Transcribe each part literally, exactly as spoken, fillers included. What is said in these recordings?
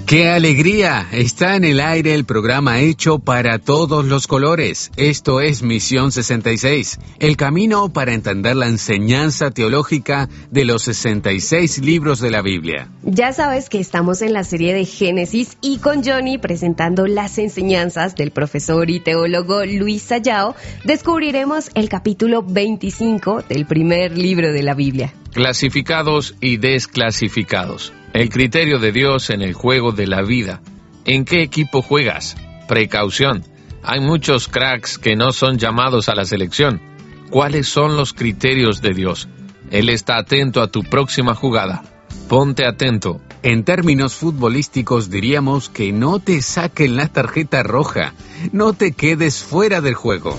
¡Qué alegría! Está en el aire el programa hecho para todos los colores. Esto es Misión sesenta y seis, el camino para entender la enseñanza teológica de los sesenta y seis libros de la Biblia. Ya sabes que estamos en la serie de Génesis y con Johnny presentando las enseñanzas del profesor y teólogo Luis Sayao, descubriremos el capítulo veinticinco del primer libro de la Biblia. Clasificados y desclasificados. El criterio de Dios en el juego de la vida. ¿En qué equipo juegas? Precaución. Hay muchos cracks que no son llamados a la selección. ¿Cuáles son los criterios de Dios? Él está atento a tu próxima jugada. Ponte atento. En términos futbolísticos diríamos que no te saquen la tarjeta roja. No te quedes fuera del juego.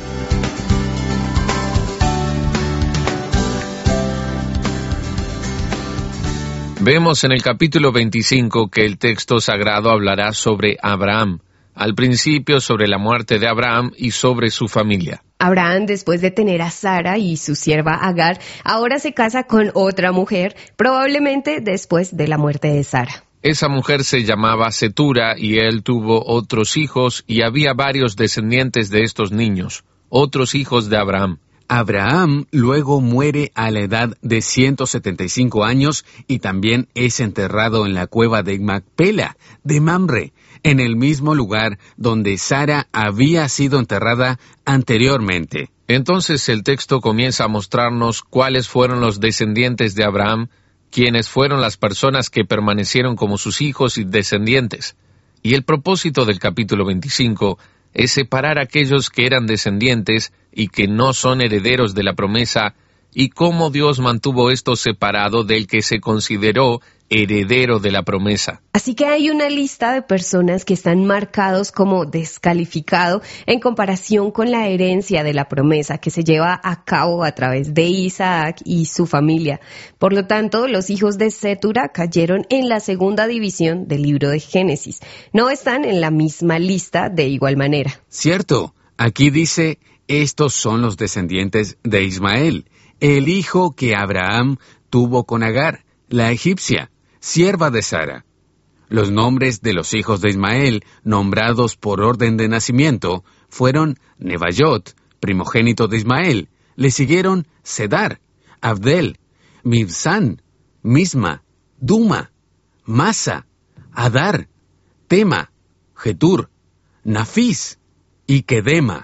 Vemos en el capítulo veinticinco que el texto sagrado hablará sobre Abraham, al principio sobre la muerte de Abraham y sobre su familia. Abraham, después de tener a Sara y su sierva Agar, ahora se casa con otra mujer, probablemente después de la muerte de Sara. Esa mujer se llamaba Setura y él tuvo otros hijos y había varios descendientes de estos niños, otros hijos de Abraham. Abraham luego muere a la edad de ciento setenta y cinco años y también es enterrado en la cueva de Macpela, de Mamre, en el mismo lugar donde Sara había sido enterrada anteriormente. Entonces el texto comienza a mostrarnos cuáles fueron los descendientes de Abraham, quiénes fueron las personas que permanecieron como sus hijos y descendientes. Y el propósito del capítulo veinticinco es separar a aquellos que eran descendientes y que no son herederos de la promesa, y cómo Dios mantuvo esto separado del que se consideró heredero de la promesa. Así que hay una lista de personas que están marcados como descalificado en comparación con la herencia de la promesa que se lleva a cabo a través de Isaac y su familia. Por lo tanto, los hijos de Setura cayeron en la segunda división del libro de Génesis. No están en la misma lista de igual manera. Cierto, aquí dice, estos son los descendientes de Ismael, el hijo que Abraham tuvo con Agar, la egipcia, sierva de Sara. Los nombres de los hijos de Ismael, nombrados por orden de nacimiento, fueron Nebayot, primogénito de Ismael. Le siguieron Cedar, Abdel, Mibsán, Misma, Duma, Masa, Adar, Tema, Getur, Nafis y Kedema.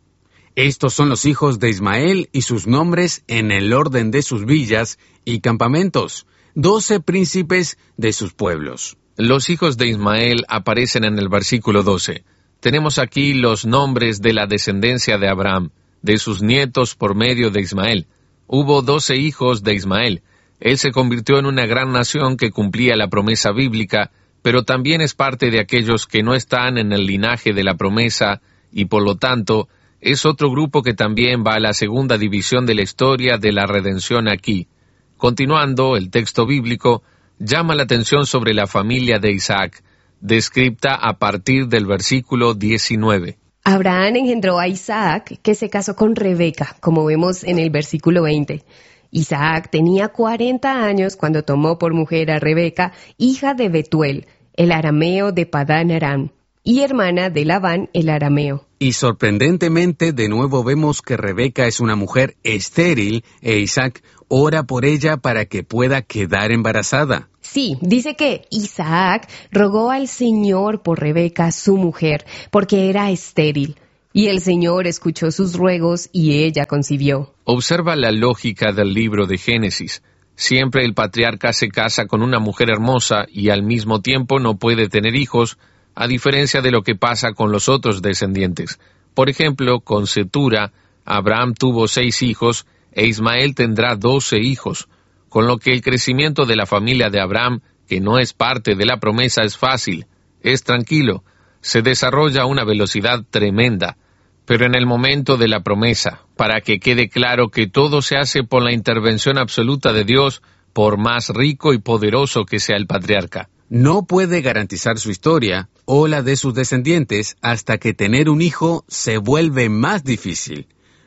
Estos son los hijos de Ismael y sus nombres en el orden de sus villas y campamentos, doce príncipes de sus pueblos. Los hijos de Ismael aparecen en el versículo doce. Tenemos aquí los nombres de la descendencia de Abraham, de sus nietos por medio de Ismael. Hubo doce hijos de Ismael. Él se convirtió en una gran nación que cumplía la promesa bíblica, pero también es parte de aquellos que no están en el linaje de la promesa y por lo tanto es otro grupo que también va a la segunda división de la historia de la redención aquí. Continuando, el texto bíblico llama la atención sobre la familia de Isaac, descrita a partir del versículo diecinueve. Abraham engendró a Isaac, que se casó con Rebeca, como vemos en el versículo veinte. Isaac tenía cuarenta años cuando tomó por mujer a Rebeca, hija de Betuel, el arameo de Padán Aram, y hermana de Labán, el arameo. Y sorprendentemente, de nuevo vemos que Rebeca es una mujer estéril e Isaac ora por ella para que pueda quedar embarazada. Sí, dice que Isaac rogó al Señor por Rebeca, su mujer, porque era estéril. Y el Señor escuchó sus ruegos y ella concibió. Observa la lógica del libro de Génesis. Siempre el patriarca se casa con una mujer hermosa y al mismo tiempo no puede tener hijos, a diferencia de lo que pasa con los otros descendientes. Por ejemplo, con Setura, Abraham tuvo seis hijos e Ismael tendrá doce hijos, con lo que el crecimiento de la familia de Abraham, que no es parte de la promesa, es fácil, es tranquilo, se desarrolla a una velocidad tremenda. Pero en el momento de la promesa, para que quede claro que todo se hace por la intervención absoluta de Dios, por más rico y poderoso que sea el patriarca. No puede garantizar su historia o la de sus descendientes hasta que tener un hijo se vuelve más difícil.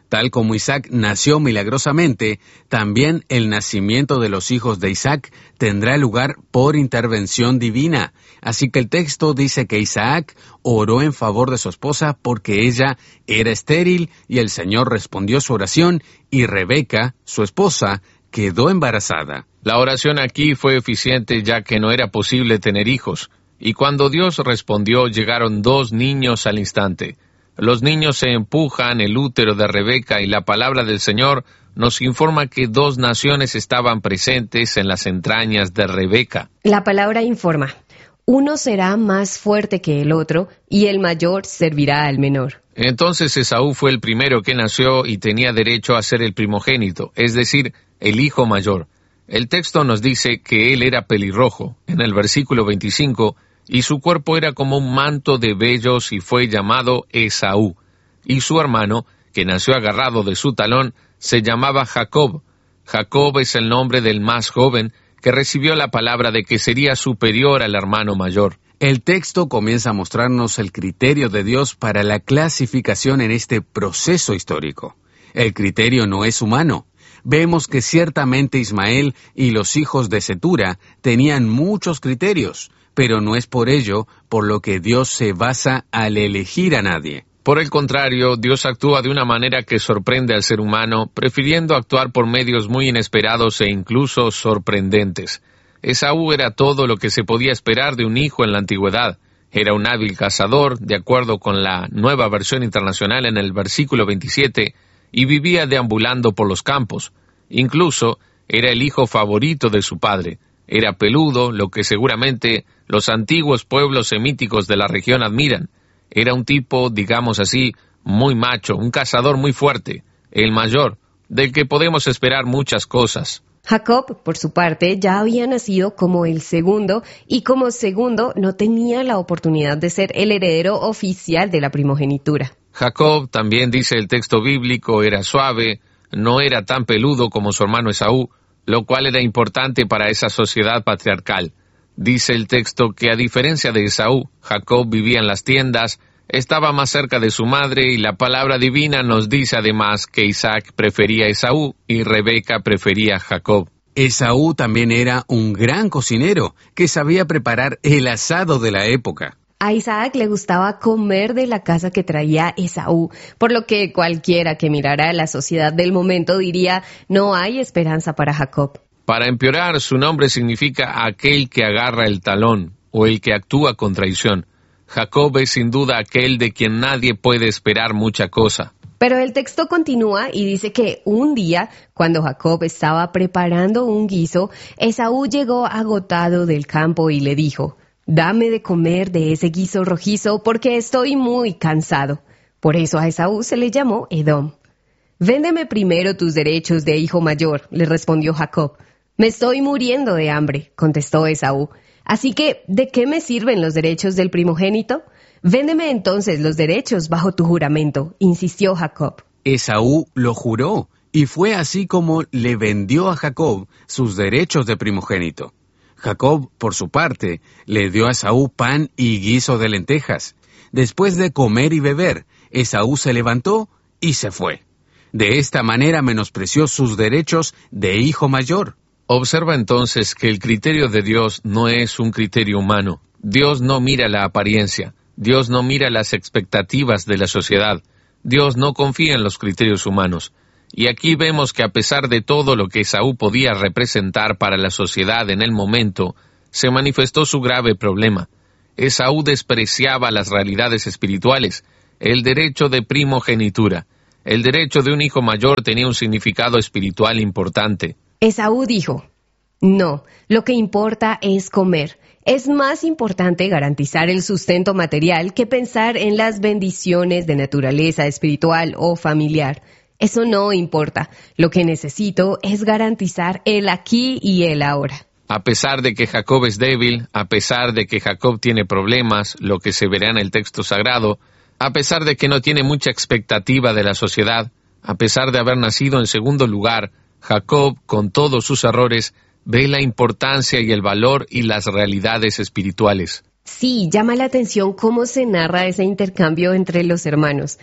Tal como Isaac nació milagrosamente, también el nacimiento de los hijos de Isaac tendrá lugar por intervención divina. Así que el texto dice que Isaac oró en favor de su esposa porque ella era estéril y el Señor respondió su oración y Rebeca, su esposa, quedó embarazada. La oración aquí fue eficiente ya que no era posible tener hijos, y cuando Dios respondió llegaron dos niños al instante. Los niños se empujan el útero de Rebeca y la palabra del Señor nos informa que dos naciones estaban presentes en las entrañas de Rebeca. La palabra informa: uno será más fuerte que el otro y el mayor servirá al menor. Entonces Esaú fue el primero que nació y tenía derecho a ser el primogénito, es decir, el hijo mayor. El texto nos dice que él era pelirrojo, en el versículo veinticinco, y su cuerpo era como un manto de vellos y fue llamado Esaú. Y su hermano, que nació agarrado de su talón, se llamaba Jacob. Jacob es el nombre del más joven, que recibió la palabra de que sería superior al hermano mayor. El texto comienza a mostrarnos el criterio de Dios para la clasificación en este proceso histórico. El criterio no es humano. Vemos que ciertamente Ismael y los hijos de Cetura tenían muchos criterios, pero no es por ello por lo que Dios se basa al elegir a nadie. Por el contrario, Dios actúa de una manera que sorprende al ser humano, prefiriendo actuar por medios muy inesperados e incluso sorprendentes. Esaú era todo lo que se podía esperar de un hijo en la antigüedad. Era un hábil cazador, de acuerdo con la Nueva Versión Internacional en el versículo veintisiete, y vivía deambulando por los campos. Incluso era el hijo favorito de su padre. Era peludo, lo que seguramente los antiguos pueblos semíticos de la región admiran. Era un tipo, digamos así, muy macho, un cazador muy fuerte, el mayor, del que podemos esperar muchas cosas. Jacob, por su parte, ya había nacido como el segundo, y como segundo no tenía la oportunidad de ser el heredero oficial de la primogenitura. Jacob, también dice el texto bíblico, era suave, no era tan peludo como su hermano Esaú, lo cual era importante para esa sociedad patriarcal. Dice el texto que a diferencia de Esaú, Jacob vivía en las tiendas, estaba más cerca de su madre y la palabra divina nos dice además que Isaac prefería a Esaú y Rebeca prefería a Jacob. Esaú también era un gran cocinero que sabía preparar el asado de la época. A Isaac le gustaba comer de la casa que traía Esaú, por lo que cualquiera que mirara a la sociedad del momento diría: no hay esperanza para Jacob. Para empeorar, su nombre significa aquel que agarra el talón o el que actúa con traición. Jacob es sin duda aquel de quien nadie puede esperar mucha cosa. Pero el texto continúa y dice que un día, cuando Jacob estaba preparando un guiso, Esaú llegó agotado del campo y le dijo: dame de comer de ese guiso rojizo porque estoy muy cansado. Por eso a Esaú se le llamó Edom. Véndeme primero tus derechos de hijo mayor, le respondió Jacob. Me estoy muriendo de hambre, contestó Esaú. Así que, ¿de qué me sirven los derechos del primogénito? Véndeme entonces los derechos bajo tu juramento, insistió Jacob. Esaú lo juró, y fue así como le vendió a Jacob sus derechos de primogénito. Jacob, por su parte, le dio a Esaú pan y guiso de lentejas. Después de comer y beber, Esaú se levantó y se fue. De esta manera menospreció sus derechos de hijo mayor. Observa entonces que el criterio de Dios no es un criterio humano. Dios no mira la apariencia. Dios no mira las expectativas de la sociedad. Dios no confía en los criterios humanos. Y aquí vemos que a pesar de todo lo que Esaú podía representar para la sociedad en el momento, se manifestó su grave problema. Esaú despreciaba las realidades espirituales, el derecho de primogenitura. El derecho de un hijo mayor tenía un significado espiritual importante. Esaú dijo: no, lo que importa es comer. Es más importante garantizar el sustento material que pensar en las bendiciones de naturaleza espiritual o familiar. Eso no importa. Lo que necesito es garantizar el aquí y el ahora. A pesar de que Jacob es débil, a pesar de que Jacob tiene problemas, lo que se verá en el texto sagrado, a pesar de que no tiene mucha expectativa de la sociedad, a pesar de haber nacido en segundo lugar, Jacob, con todos sus errores, ve la importancia y el valor y las realidades espirituales. Sí, llama la atención cómo se narra ese intercambio entre los hermanos.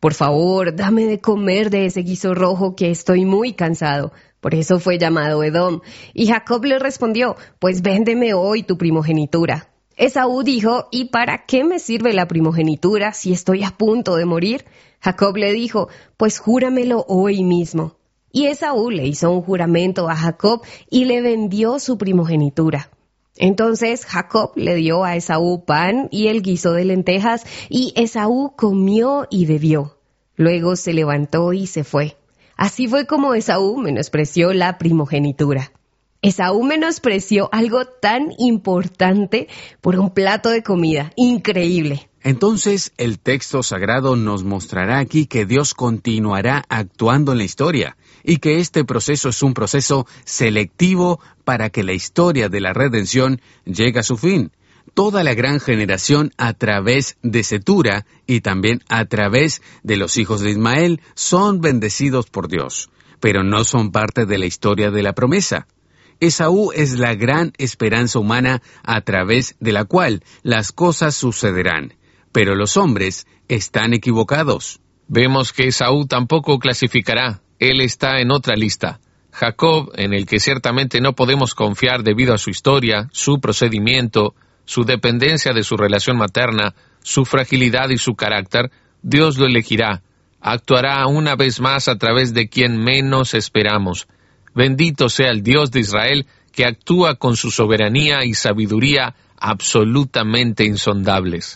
por favor, dame de comer de ese guiso rojo que estoy muy cansado. Por eso fue llamado Edom. Y Jacob le respondió, pues véndeme hoy tu primogenitura. Esaú dijo, ¿y para qué me sirve la primogenitura si estoy a punto de morir? Jacob le dijo, pues júramelo hoy mismo. Y Esaú le hizo un juramento a Jacob y le vendió su primogenitura. Entonces Jacob le dio a Esaú pan y el guiso de lentejas, y Esaú comió y bebió. Luego se levantó y se fue. Así fue como Esaú menospreció la primogenitura. Esaú menospreció algo tan importante por un plato de comida. Increíble. Entonces, el texto sagrado nos mostrará aquí que Dios continuará actuando en la historia y que este proceso es un proceso selectivo para que la historia de la redención llegue a su fin. Toda la gran generación a través de Cetura y también a través de los hijos de Ismael son bendecidos por Dios, pero no son parte de la historia de la promesa. Esaú es la gran esperanza humana a través de la cual las cosas sucederán, pero los hombres están equivocados. Vemos que Esaú tampoco clasificará, él está en otra lista. Jacob, en el que ciertamente no podemos confiar debido a su historia, su procedimiento, su dependencia de su relación materna, su fragilidad y su carácter, Dios lo elegirá. Actuará una vez más a través de quien menos esperamos. Bendito sea el Dios de Israel, que actúa con su soberanía y sabiduría absolutamente insondables.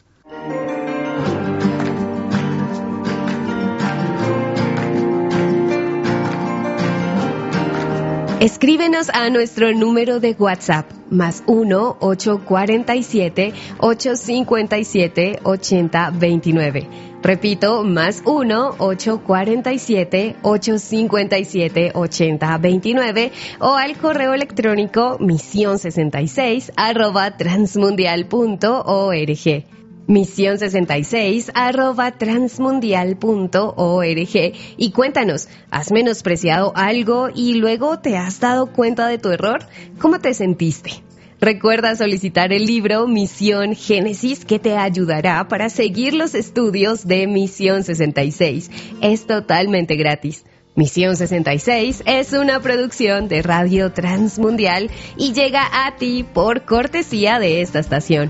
Escríbenos a nuestro número de WhatsApp, más uno ocho cuatro siete, ocho cinco siete, ocho cero dos nueve. Repito, más uno ocho cuatro siete, ocho cinco siete, ocho cero dos nueve o al correo electrónico misión sesenta y seis arroba transmundial punto org. misión sesenta y seis arroba transmundial punto org y cuéntanos, ¿has menospreciado algo y luego te has dado cuenta de tu error? ¿Cómo te sentiste? Recuerda solicitar el libro Misión Génesis, que te ayudará para seguir los estudios de Misión sesenta y seis. Es totalmente gratis. Misión sesenta y seis es una producción de Radio Transmundial y llega a ti por cortesía de esta estación.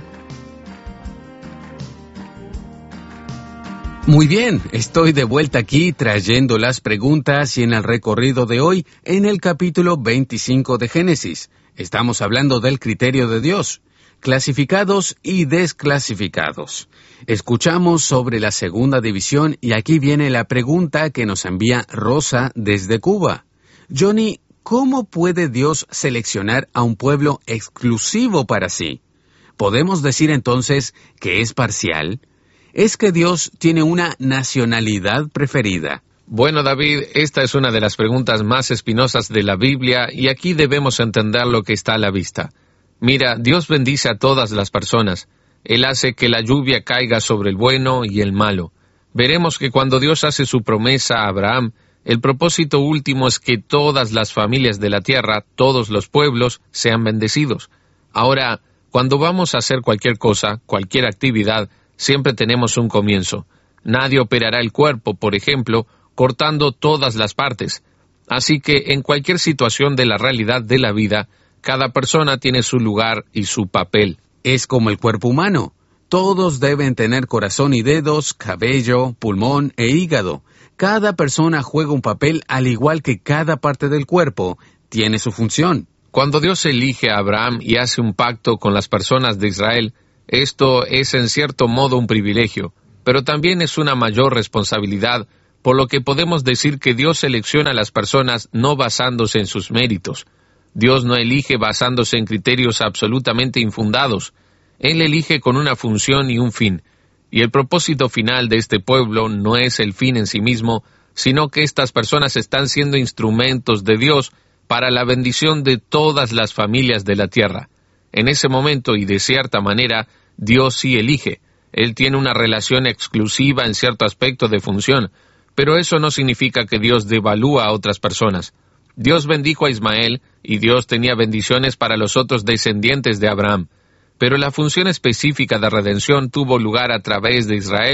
Muy bien, estoy de vuelta aquí trayendo las preguntas y en el recorrido de hoy en el capítulo veinticinco de Génesis. Estamos hablando del criterio de Dios, clasificados y desclasificados. Escuchamos sobre la segunda división y aquí viene la pregunta que nos envía Rosa desde Cuba. Johnny, ¿cómo puede Dios seleccionar a un pueblo exclusivo para sí? ¿Podemos decir entonces que es parcial? ¿Es que Dios tiene una nacionalidad preferida? Bueno, David, esta es una de las preguntas más espinosas de la Biblia y aquí debemos entender lo que está a la vista. Mira, Dios bendice a todas las personas. Él hace que la lluvia caiga sobre el bueno y el malo. Veremos que cuando Dios hace su promesa a Abraham, el propósito último es que todas las familias de la tierra, todos los pueblos, sean bendecidos. Ahora, cuando vamos a hacer cualquier cosa, cualquier actividad, siempre tenemos un comienzo. Nadie operará el cuerpo, por ejemplo, cortando todas las partes. Así que en cualquier situación de la realidad de la vida, cada persona tiene su lugar y su papel. Es como el cuerpo humano. Todos deben tener corazón y dedos, cabello, pulmón e hígado. Cada persona juega un papel al igual que cada parte del cuerpo tiene su función. Cuando Dios elige a Abraham y hace un pacto con las personas de Israel, esto es en cierto modo un privilegio, pero también es una mayor responsabilidad, por lo que podemos decir que Dios selecciona a las personas no basándose en sus méritos. Dios no elige basándose en criterios absolutamente infundados. Él elige con una función y un fin. Y el propósito final de este pueblo no es el fin en sí mismo, sino que estas personas están siendo instrumentos de Dios para la bendición de todas las familias de la tierra. En ese momento y de cierta manera, Dios sí elige. Él tiene una relación exclusiva en cierto aspecto de función, pero eso no significa que Dios devalúa a otras personas. Dios bendijo a Ismael y Dios tenía bendiciones para los otros descendientes de Abraham. Pero la función específica de redención tuvo lugar a través de Israel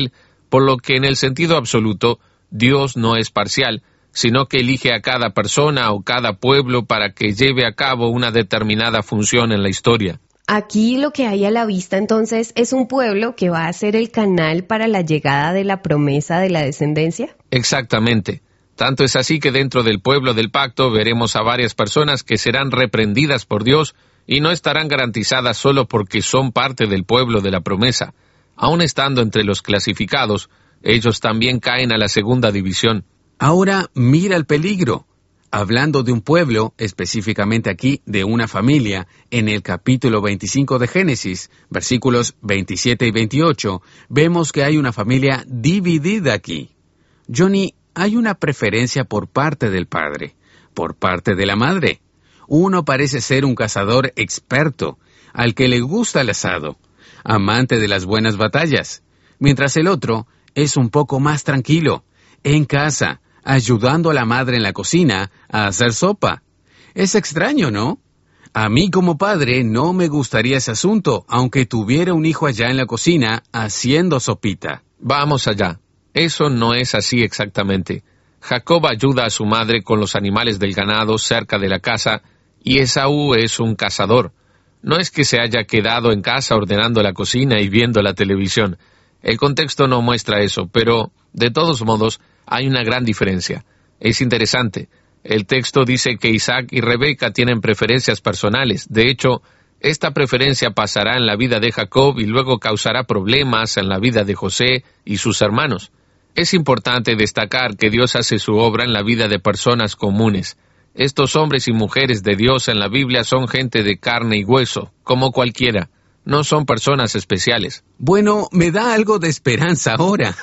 por lo que en el sentido absoluto, Dios no es parcial, sino que elige a cada persona o cada pueblo para que lleve a cabo una determinada función en la historia. Aquí lo que hay a la vista entonces es un pueblo que va a ser el canal para la llegada de la promesa de la descendencia. Exactamente. Tanto es así que dentro del pueblo del pacto veremos a varias personas que serán reprendidas por Dios y no estarán garantizadas solo porque son parte del pueblo de la promesa. Aun estando entre los clasificados, ellos también caen a la segunda división. Ahora mira el peligro. Hablando de un pueblo, específicamente aquí de una familia, en el capítulo veinticinco de Génesis, versículos veintisiete y veintiocho, vemos que hay una familia dividida aquí. Johnny, hay una preferencia por parte del padre, por parte de la madre. Uno parece ser un cazador experto, al que le gusta el asado, amante de las buenas batallas, mientras el otro es un poco más tranquilo, en casa, ayudando a la madre en la cocina a hacer sopa. Es extraño, ¿no? A mí como padre no me gustaría ese asunto, aunque tuviera un hijo allá en la cocina haciendo sopita. Vamos allá. Eso no es así exactamente. Jacob ayuda a su madre con los animales del ganado cerca de la casa, y Esaú es un cazador. No es que se haya quedado en casa ordenando la cocina y viendo la televisión. El contexto no muestra eso, pero, de todos modos, hay una gran diferencia. Es interesante. El texto dice que Isaac y Rebeca tienen preferencias personales. De hecho, esta preferencia pasará en la vida de Jacob y luego causará problemas en la vida de José y sus hermanos. Es importante destacar que Dios hace su obra en la vida de personas comunes. Estos hombres y mujeres de Dios en la Biblia son gente de carne y hueso, como cualquiera. No son personas especiales. Bueno, me da algo de esperanza ahora.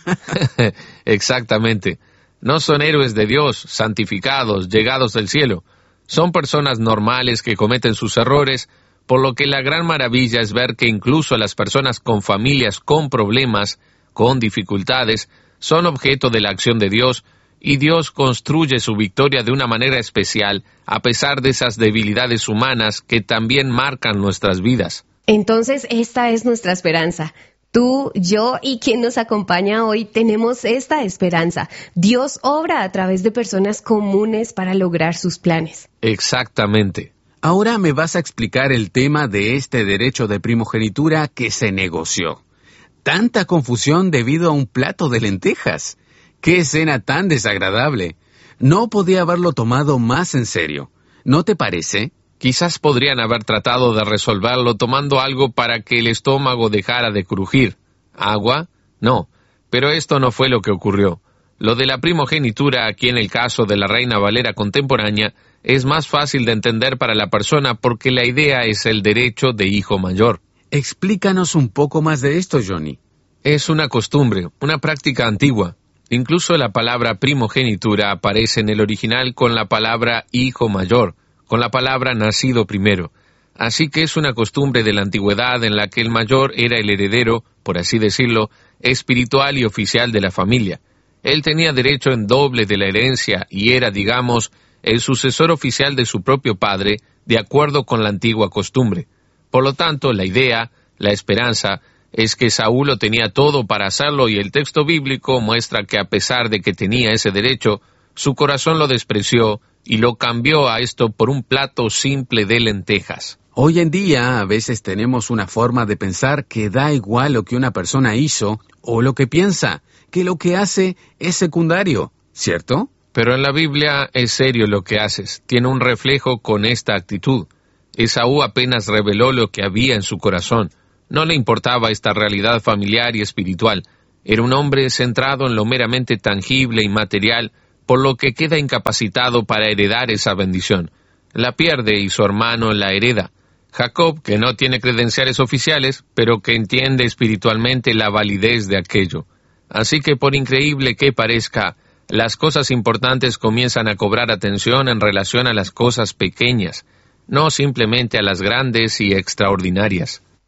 Exactamente. No son héroes de Dios, santificados, llegados del cielo. Son personas normales que cometen sus errores, por lo que la gran maravilla es ver que incluso las personas con familias con problemas, con dificultades, son objeto de la acción de Dios, y Dios construye su victoria de una manera especial, a pesar de esas debilidades humanas que también marcan nuestras vidas. Entonces, esta es nuestra esperanza. Tú, yo y quien nos acompaña hoy tenemos esta esperanza. Dios obra a través de personas comunes para lograr sus planes. Exactamente. Ahora me vas a explicar el tema de este derecho de primogenitura que se negoció. Tanta confusión debido a un plato de lentejas. ¡Qué escena tan desagradable! No podía haberlo tomado más en serio. ¿No te parece? Quizás podrían haber tratado de resolverlo tomando algo para que el estómago dejara de crujir. ¿Agua? No. Pero esto no fue lo que ocurrió. Lo de la primogenitura, aquí en el caso de la Reina Valera contemporánea, es más fácil de entender para la persona porque la idea es el derecho de hijo mayor. Explícanos un poco más de esto, Johnny. Es una costumbre, una práctica antigua. Incluso la palabra primogenitura aparece en el original con la palabra hijo mayor, con la palabra nacido primero. Así que es una costumbre de la antigüedad en la que el mayor era el heredero, por así decirlo, espiritual y oficial de la familia. Él tenía derecho en doble de la herencia y era, digamos, el sucesor oficial de su propio padre, de acuerdo con la antigua costumbre. Por lo tanto, la idea, la esperanza, es que Saúl lo tenía todo para hacerlo y el texto bíblico muestra que a pesar de que tenía ese derecho, su corazón lo despreció y lo cambió a esto por un plato simple de lentejas. Hoy en día a veces tenemos una forma de pensar que da igual lo que una persona hizo o lo que piensa, que lo que hace es secundario, ¿cierto? Pero en la Biblia es serio lo que haces, tiene un reflejo con esta actitud. Esaú apenas reveló lo que había en su corazón. No le importaba esta realidad familiar y espiritual. Era un hombre centrado en lo meramente tangible y material, por lo que queda incapacitado para heredar esa bendición. La pierde y su hermano la hereda. Jacob, que no tiene credenciales oficiales, pero que entiende espiritualmente la validez de aquello. Así que por increíble que parezca, las cosas importantes comienzan a cobrar atención en relación a las cosas pequeñas, no simplemente a las grandes y extraordinarias.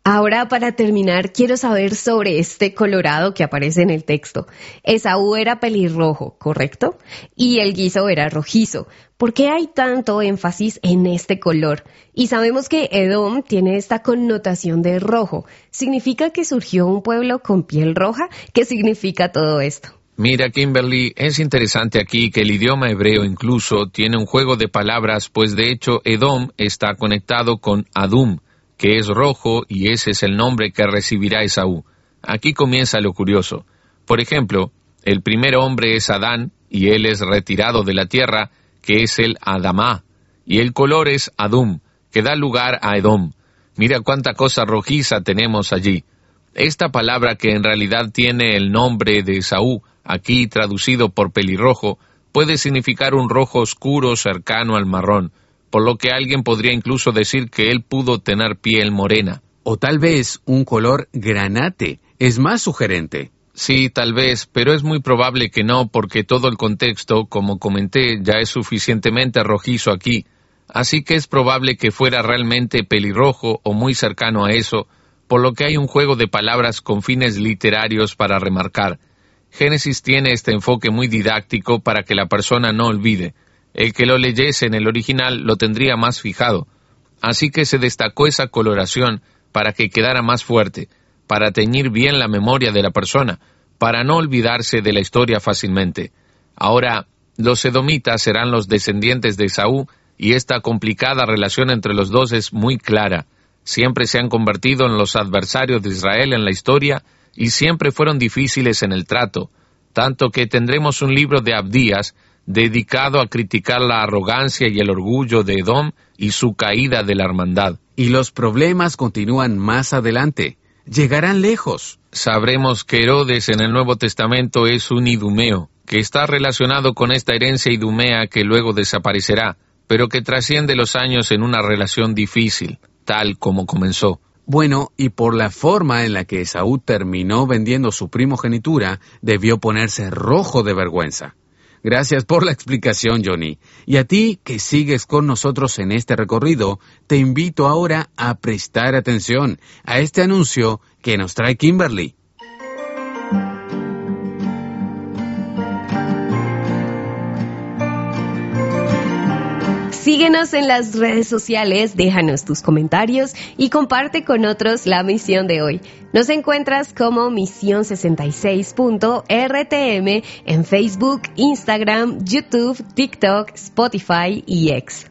Ahora, para terminar, quiero saber sobre este colorado que aparece en el texto. Esaú era pelirrojo, ¿correcto? Y el guiso era rojizo. ¿Por qué hay tanto énfasis en este color? Y sabemos que Edom tiene esta connotación de rojo. ¿Significa que surgió un pueblo con piel roja? ¿Qué significa todo esto? Mira, Kimberly, es interesante aquí que el idioma hebreo incluso tiene un juego de palabras, pues de hecho Edom está conectado con Adum, que es rojo, y ese es el nombre que recibirá Esaú. Aquí comienza lo curioso. Por ejemplo, el primer hombre es Adán, y él es retirado de la tierra, que es el Adamá, y el color es Adum, que da lugar a Edom. Mira cuánta cosa rojiza tenemos allí. Esta palabra, que en realidad tiene el nombre de Esaú, aquí traducido por pelirrojo, puede significar un rojo oscuro cercano al marrón, por lo que alguien podría incluso decir que él pudo tener piel morena. O tal vez un color granate, es más sugerente. Sí, tal vez, pero es muy probable que no, porque todo el contexto, como comenté, ya es suficientemente rojizo aquí. Así que es probable que fuera realmente pelirrojo o muy cercano a eso, por lo que hay un juego de palabras con fines literarios para remarcar. Génesis tiene este enfoque muy didáctico para que la persona no olvide. El que lo leyese en el original lo tendría más fijado. Así que se destacó esa coloración para que quedara más fuerte, para teñir bien la memoria de la persona, para no olvidarse de la historia fácilmente. Ahora, los edomitas serán los descendientes de Esaú, y esta complicada relación entre los dos es muy clara. Siempre se han convertido en los adversarios de Israel en la historia, y siempre fueron difíciles en el trato, tanto que tendremos un libro de Abdías, dedicado a criticar la arrogancia y el orgullo de Edom y su caída de la hermandad. Y los problemas continúan más adelante. Llegarán lejos. Sabremos que Herodes en el Nuevo Testamento es un idumeo, que está relacionado con esta herencia idumea que luego desaparecerá, pero que trasciende los años en una relación difícil, tal como comenzó. Bueno, y por la forma en la que Esaú terminó vendiendo su primogenitura, debió ponerse rojo de vergüenza. Gracias por la explicación, Johnny. Y a ti, que sigues con nosotros en este recorrido, te invito ahora a prestar atención a este anuncio que nos trae Kimberly. Síguenos en las redes sociales, déjanos tus comentarios y comparte con otros la misión de hoy. Nos encuentras como Misión sesenta y seis punto R T M en Facebook, Instagram, YouTube, TikTok, Spotify y X.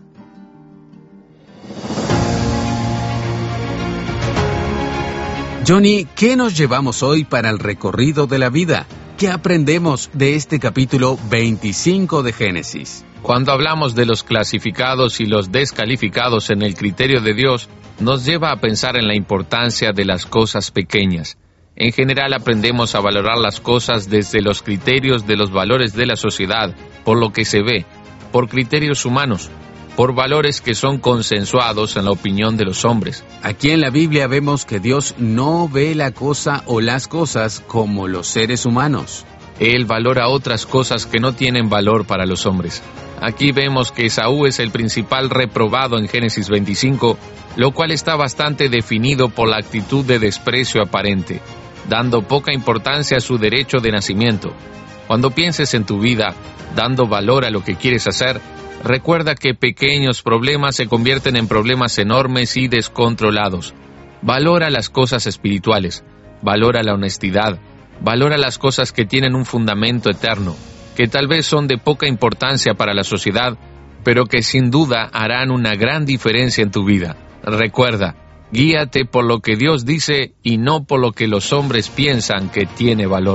Johnny, ¿qué nos llevamos hoy para el recorrido de la vida? ¿Qué aprendemos de este capítulo veinticinco de Génesis? Cuando hablamos de los clasificados y los descalificados en el criterio de Dios, nos lleva a pensar en la importancia de las cosas pequeñas. En general aprendemos a valorar las cosas desde los criterios de los valores de la sociedad, por lo que se ve, por criterios humanos, por valores que son consensuados en la opinión de los hombres. Aquí en la Biblia vemos que Dios no ve la cosa o las cosas como los seres humanos. Él valora otras cosas que no tienen valor para los hombres. Aquí vemos que Esaú es el principal reprobado en Génesis veinticinco, lo cual está bastante definido por la actitud de desprecio aparente, dando poca importancia a su derecho de nacimiento. Cuando pienses en tu vida, dando valor a lo que quieres hacer, recuerda que pequeños problemas se convierten en problemas enormes y descontrolados. Valora las cosas espirituales, valora la honestidad, valora las cosas que tienen un fundamento eterno, que tal vez son de poca importancia para la sociedad, pero que sin duda harán una gran diferencia en tu vida. Recuerda, guíate por lo que Dios dice y no por lo que los hombres piensan que tiene valor.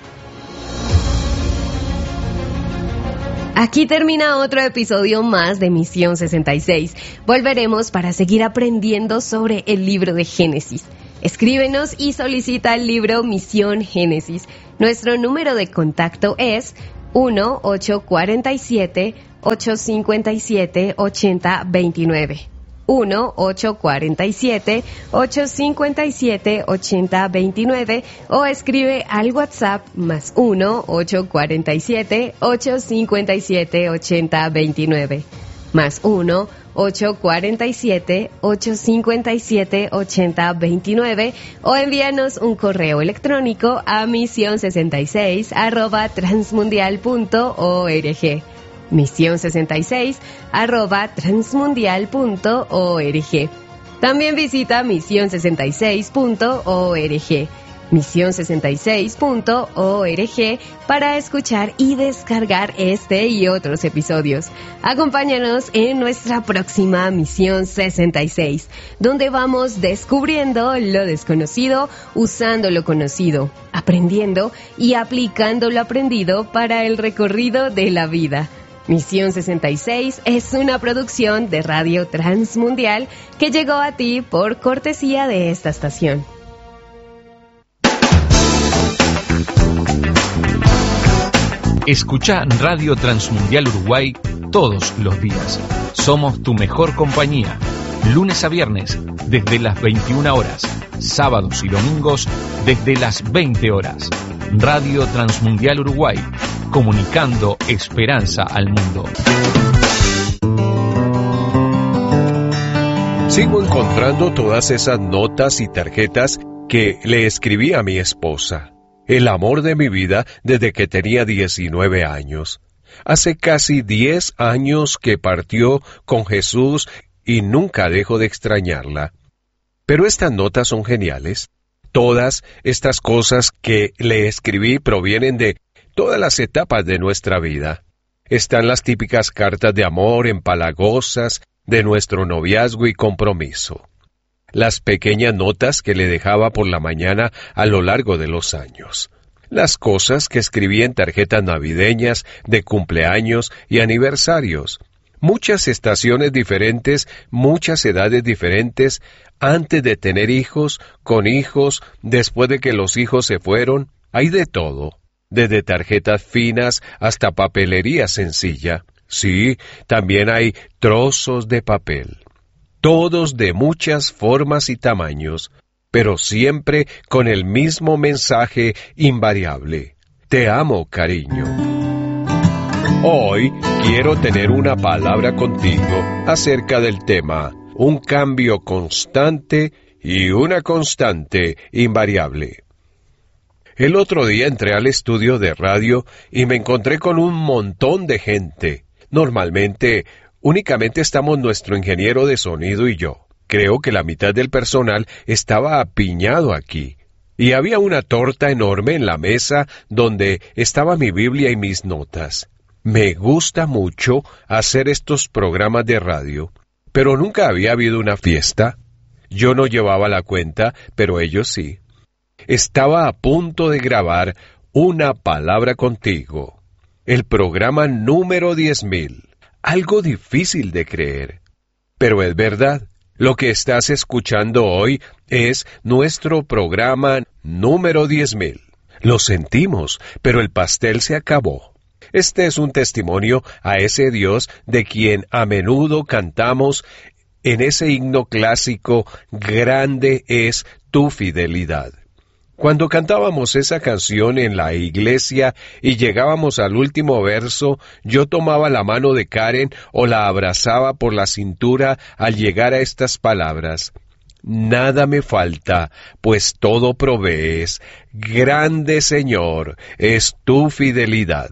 Aquí termina otro episodio más de Misión sesenta y seis. Volveremos para seguir aprendiendo sobre el libro de Génesis. Escríbenos y solicita el libro Misión Génesis. Nuestro número de contacto es uno ocho cuatro siete, ocho cinco siete, ocho cero dos nueve. uno ocho cuatro siete, ocho cinco siete, ocho cero dos nueve o escribe al WhatsApp más uno ocho cuatro siete, ocho cinco siete, ocho cero dos nueve. Más uno ocho cuatro siete, ocho cinco siete, ocho cero dos nueve o envíanos un correo electrónico a misión sesenta y seis arroba transmundial punto org. misión sesenta y seis arroba transmundial punto org. También visita misión sesenta y seis punto org. misión sesenta y seis punto org para escuchar y descargar este y otros episodios. Acompáñanos en nuestra próxima Misión sesenta y seis, donde vamos descubriendo lo desconocido, usando lo conocido, aprendiendo y aplicando lo aprendido para el recorrido de la vida. Misión sesenta y seis es una producción de Radio Transmundial que llegó a ti por cortesía de esta estación. Escucha Radio Transmundial Uruguay todos los días. Somos tu mejor compañía. Lunes a viernes desde las veintiuna horas. Sábados y domingos desde las veinte horas. Radio Transmundial Uruguay. Comunicando esperanza al mundo. Sigo encontrando todas esas notas y tarjetas que le escribí a mi esposa. El amor de mi vida desde que tenía diecinueve años. Hace casi diez años que partió con Jesús y nunca dejo de extrañarla. Pero estas notas son geniales. Todas estas cosas que le escribí provienen de todas las etapas de nuestra vida. Están las típicas cartas de amor empalagosas de nuestro noviazgo y compromiso. Las pequeñas notas que le dejaba por la mañana a lo largo de los años. Las cosas que escribí en tarjetas navideñas, de cumpleaños y aniversarios. Muchas estaciones diferentes, muchas edades diferentes, antes de tener hijos, con hijos, después de que los hijos se fueron. Hay de todo, desde tarjetas finas hasta papelería sencilla. Sí, también hay trozos de papel. Todos de muchas formas y tamaños, pero siempre con el mismo mensaje invariable. Te amo, cariño. Hoy quiero tener una palabra contigo acerca del tema, un cambio constante y una constante invariable. El otro día entré al estudio de radio y me encontré con un montón de gente. Normalmente, únicamente estamos nuestro ingeniero de sonido y yo. Creo que la mitad del personal estaba apiñado aquí. Y había una torta enorme en la mesa donde estaba mi Biblia y mis notas. Me gusta mucho hacer estos programas de radio, pero nunca había habido una fiesta. Yo no llevaba la cuenta, pero ellos sí. Estaba a punto de grabar Una Palabra Contigo, el programa número diez mil. Algo difícil de creer, pero es verdad. Lo que estás escuchando hoy es nuestro programa número diez mil. Lo sentimos, pero el pastel se acabó. Este es un testimonio a ese Dios de quien a menudo cantamos en ese himno clásico, Grande es tu fidelidad. Cuando cantábamos esa canción en la iglesia y llegábamos al último verso, yo tomaba la mano de Karen o la abrazaba por la cintura al llegar a estas palabras. Nada me falta, pues todo provees. Grande Señor, es tu fidelidad.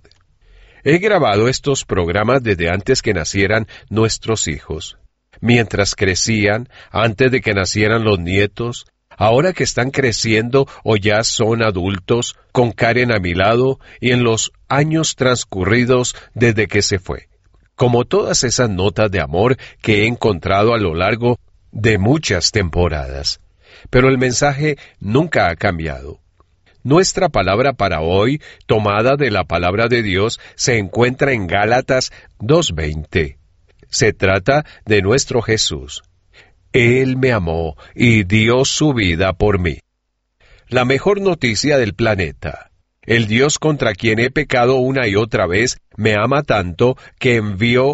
He grabado estos programas desde antes que nacieran nuestros hijos. Mientras crecían, antes de que nacieran los nietos, ahora que están creciendo o ya son adultos, con Karen a mi lado y en los años transcurridos desde que se fue. Como todas esas notas de amor que he encontrado a lo largo de muchas temporadas. Pero el mensaje nunca ha cambiado. Nuestra palabra para hoy, tomada de la palabra de Dios, se encuentra en Gálatas dos veinte. Se trata de nuestro Jesús. Él me amó y dio su vida por mí. La mejor noticia del planeta. El Dios contra quien he pecado una y otra vez me ama tanto que envió